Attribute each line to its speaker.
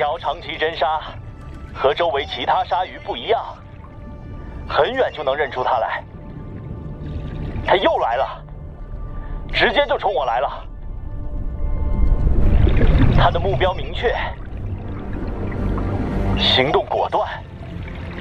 Speaker 1: 条长鳍真鲨和周围其他鲨鱼不一样，很远就能认出它来。它又来了，直接就冲我来了。它的目标明确，行动果断。